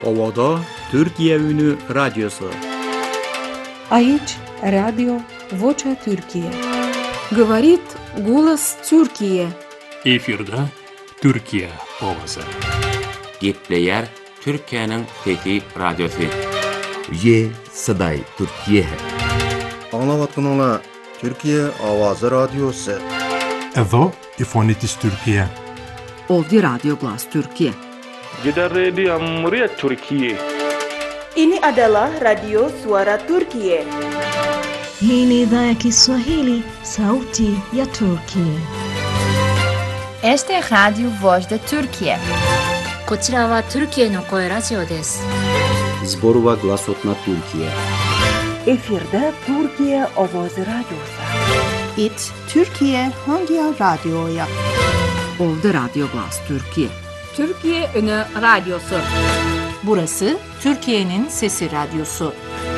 Ovada Türkiye Ünü Radyosu. Aici Radio Vocea Türkiye. Говорит голос Türkiye. Efirde Türkiye ovası. Gepleyer Türkiye'nin fethi radyosu. Ye Saday Türkiye. Anlavatkanlar Türkiye Avazı Radyosu. Evo İfonitis Türkiye. Ovdje Radio Glas Türkiye. Gidan Rediyon Muryar Türkiye. Ini adalah Radio Suara Türkiye. Hii ni idhaa ya Kiswahili, Sauti ya Turkiye. Este es Radio Voz de Türkiye. こちらはトルキエの声ラジオです。 Zborova Glasotna Türkiye. Efirde Türkiye Avazı Radyosu. İt Türkiye Hangi Radyo'ya? Ovdje Radio Glas Türkiye. Türkiye Ünü Radyosu. Burası Türkiye'nin Sesi Radyosu.